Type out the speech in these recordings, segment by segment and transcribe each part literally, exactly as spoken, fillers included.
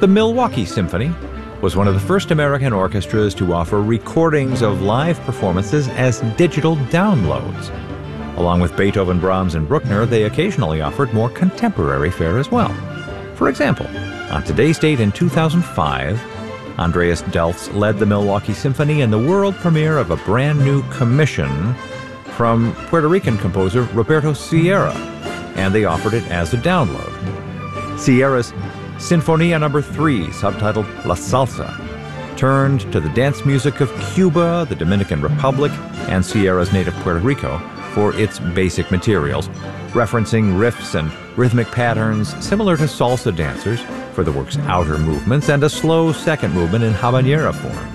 The Milwaukee Symphony was one of the first American orchestras to offer recordings of live performances as digital downloads. Along with Beethoven, Brahms, and Bruckner, they occasionally offered more contemporary fare as well. For example, on today's date in two thousand five, Andreas Delfs led the Milwaukee Symphony in the world premiere of a brand new commission from Puerto Rican composer Roberto Sierra, and they offered it as a download. Sierra's Sinfonia Number three, subtitled La Salsa, turned to the dance music of Cuba, the Dominican Republic, and Sierra's native Puerto Rico for its basic materials, referencing riffs and rhythmic patterns similar to salsa dancers for the work's outer movements and a slow second movement in habanera form.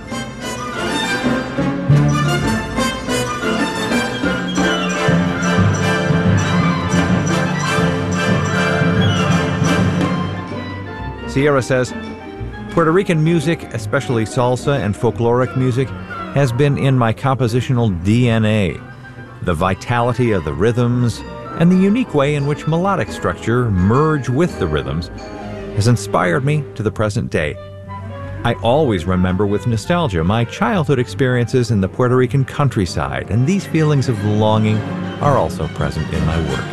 Sierra says, Puerto Rican music, especially salsa and folkloric music, has been in my compositional D N A. The vitality of the rhythms and the unique way in which melodic structure merge with the rhythms has inspired me to the present day. I always remember with nostalgia my childhood experiences in the Puerto Rican countryside, and these feelings of longing are also present in my work.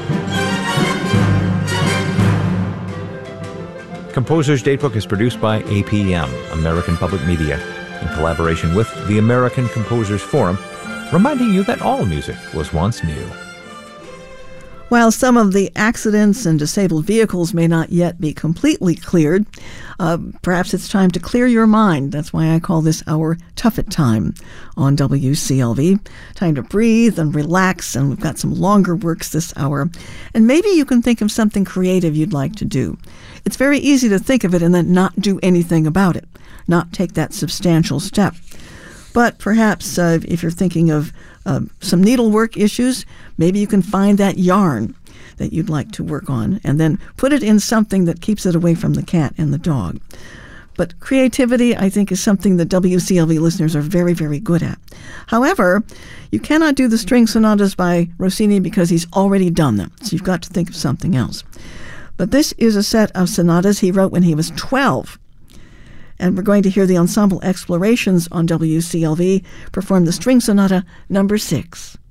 Composer's Datebook is produced by A P M, American Public Media, in collaboration with the American Composers Forum, reminding you that all music was once new. While some of the accidents and disabled vehicles may not yet be completely cleared, uh, perhaps it's time to clear your mind. That's why I call this hour Tough It Time on W C L V. Time to breathe and relax, and we've got some longer works this hour. And maybe you can think of something creative you'd like to do. It's very easy to think of it and then not do anything about it, not take that substantial step. But perhaps uh, if you're thinking of uh, some needlework issues, maybe you can find that yarn that you'd like to work on and then put it in something that keeps it away from the cat and the dog. But creativity, I think, is something that W C L V listeners are very, very good at. However, you cannot do the string sonatas by Rossini because he's already done them, so you've got to think of something else. But this is a set of sonatas he wrote when he was twelve. And we're going to hear the Ensemble Explorations on W C L V perform the String Sonata Number six.